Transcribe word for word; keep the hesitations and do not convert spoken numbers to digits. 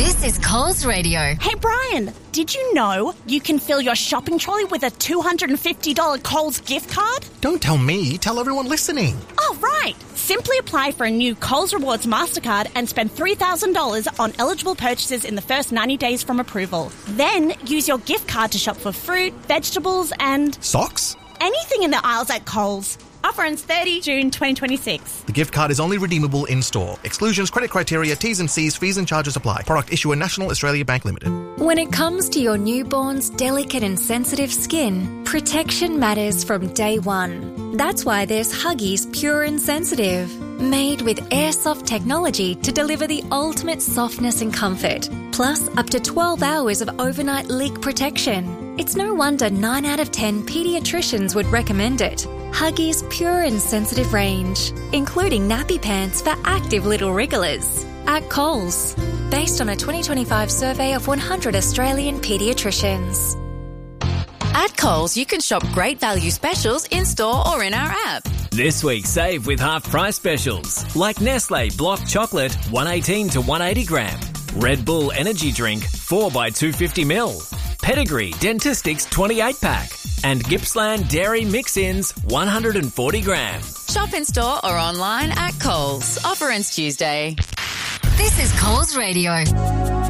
This is Coles Radio. Hey, Brian, did you know you can fill your shopping trolley with a two hundred fifty dollars Coles gift card? Don't tell me, tell everyone listening. Oh, right. Simply apply for a new Coles Rewards MasterCard and spend three thousand dollars on eligible purchases in the first ninety days from approval. Then use your gift card to shop for fruit, vegetables and... Socks? Anything in the aisles at Coles. Offer ends thirtieth of June twenty twenty-six. The gift card is only redeemable in-store. Exclusions, credit criteria, T's and C's, fees and charges apply. Product issuer National Australia Bank Limited. When it comes to your newborn's delicate and sensitive skin, protection matters from day one. That's why there's Huggies Pure and Sensitive, made with airsoft technology to deliver the ultimate softness and comfort, plus up to twelve hours of overnight leak protection. It's no wonder nine out of ten paediatricians would recommend it. Huggies Pure and Sensitive range, including nappy pants for active little wrigglers. At Coles, based on a twenty twenty-five survey of one hundred Australian paediatricians. At Coles, you can shop great value specials in-store or in our app. This week, save with half-price specials, like Nestle Block Chocolate, one eighteen to one eighty gram. Red Bull Energy Drink, four by two fifty milliliters. Pedigree Dentistics twenty-eight pack. And Gippsland Dairy Mix-Ins, one hundred forty gram. Shop in-store or online at Coles. Offer ends Tuesday. This is Coles Radio.